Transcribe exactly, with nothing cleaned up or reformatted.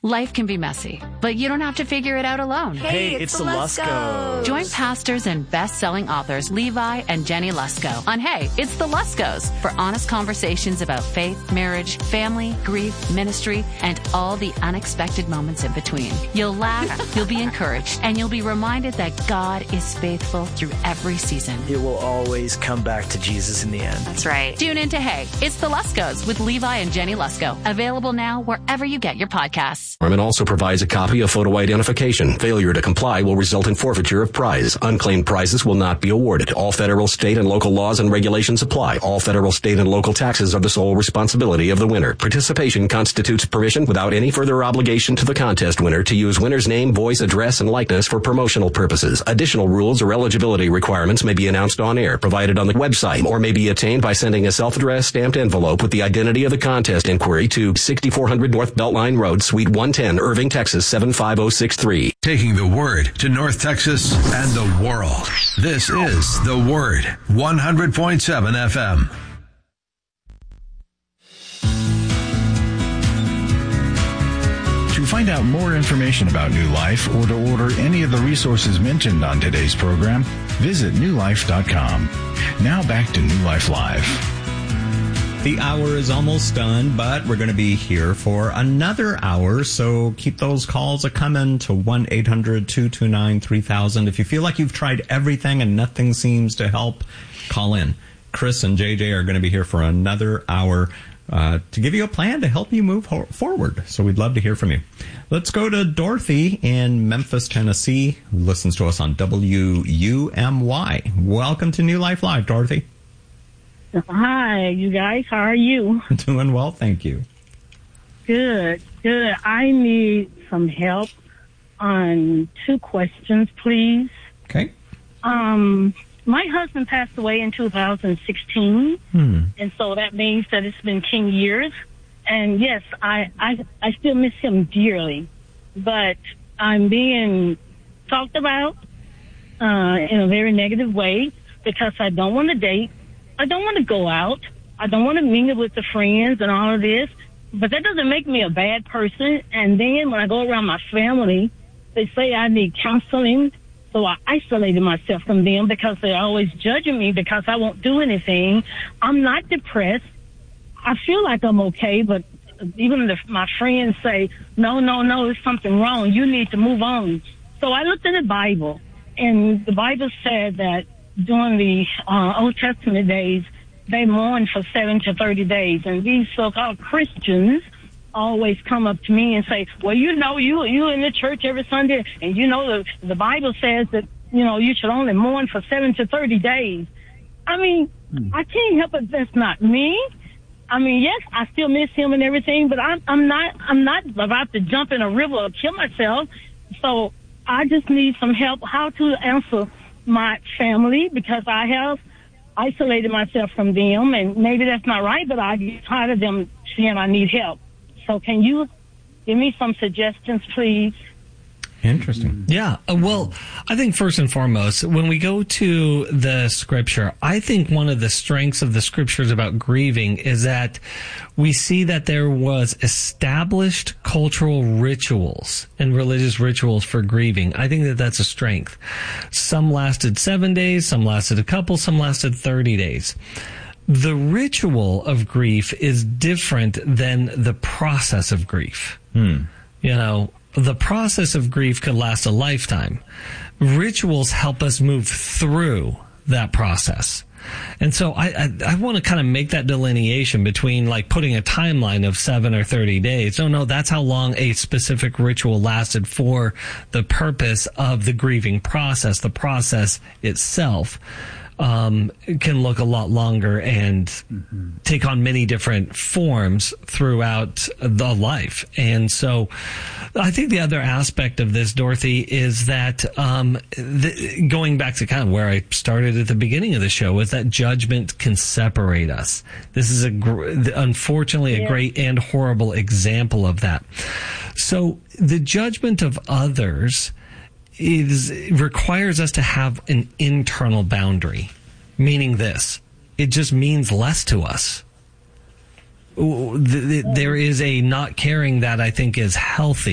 Life can be messy, but you don't have to figure it out alone. Hey, it's, it's the Luskos. Join pastors and best-selling authors Levi and Jenny Lusko on Hey, It's the Luskos for honest conversations about faith, marriage, family, grief, ministry, and all the unexpected moments in between. You'll laugh, you'll be encouraged, and you'll be reminded that God is faithful through every season. It will always come back to Jesus in the end. That's right. Tune in to Hey, It's the Luskos with Levi and Jenny Lusko. Available now wherever you get your podcasts. It also provides a copy of photo identification. Failure to comply will result in forfeiture of prize. Unclaimed prizes will not be awarded. All federal, state, and local laws and regulations apply. All federal, state, and local taxes are the sole responsibility of the winner. Participation constitutes permission without any further obligation to the contest winner to use winner's name, voice, address, and likeness for promotional purposes. Additional rules or eligibility requirements may be announced on air, provided on the website, or may be attained by sending a self-addressed stamped envelope with the identity of the contest inquiry to sixty-four hundred North Beltline Road, Suite one ten, Irving, Texas seven five zero six three. Taking the Word to North Texas and the world. This is The Word, one hundred point seven F M. To find out more information about New Life or to order any of the resources mentioned on today's program, visit new life dot com. Now back to New Life Live. The hour is almost done, but we're going to be here for another hour, so keep those calls a-coming to one eight hundred two two nine three thousand. If you feel like you've tried everything and nothing seems to help, call in. Chris and J J are going to be here for another hour uh, to give you a plan to help you move ho- forward, so we'd love to hear from you. Let's go to Dorothy in Memphis, Tennessee, who listens to us on W U M Y. Welcome to New Life Live, Dorothy. Hi, you guys. How are you? Doing well, thank you. Good, good. I need some help on two questions, please. Okay. Um, my husband passed away in two thousand sixteen, hmm. and so that means that it's been ten years. And yes, I, I, I still miss him dearly, but I'm being talked about uh, in a very negative way because I don't want to date. I don't want to go out. I don't want to mingle with the friends and all of this, but that doesn't make me a bad person. And then when I go around my family, they say I need counseling. So I isolated myself from them because they're always judging me because I won't do anything. I'm not depressed. I feel like I'm okay, but even if my friends say, no, no, no, there's something wrong. You need to move on. So I looked in the Bible, and the Bible said that during the uh, Old Testament days, they mourn for seven to thirty days. And these so-called Christians always come up to me and say, well, you know, you you in the church every Sunday, and you know the, the Bible says that, you know, you should only mourn for seven to thirty days. I mean, hmm. I can't help it. That's not me. I mean, yes, I still miss him and everything, but I'm, I'm not I'm not about to jump in a river or kill myself. So I just need some help how to answer my family, because I have isolated myself from them, and maybe that's not right, but I get tired of them saying I need help. So can you give me some suggestions, please? Interesting. Yeah. Well, I think first and foremost, when we go to the scripture, I think one of the strengths of the scriptures about grieving is that we see that there was established cultural rituals and religious rituals for grieving. I think that that's a strength. Some lasted seven days, some lasted a couple, some lasted thirty days. The ritual of grief is different than the process of grief. Hmm. You know, the process of grief could last a lifetime. Rituals help us move through that process. And so I, I, I want to kind of make that delineation between like putting a timeline of seven or thirty days. No, no, that's how long a specific ritual lasted for the purpose of the grieving process. The process itself um, can look a lot longer and mm-hmm. take on many different forms throughout the life. And so I think the other aspect of this, Dorothy, is that um, the, going back to kind of where I started at the beginning of the show, is that judgment can separate us. This is a gr- unfortunately a yeah. great and horrible example of that. So the judgment of others is requires us to have an internal boundary, meaning this: it just means less to us. There is a not caring that I think is healthy.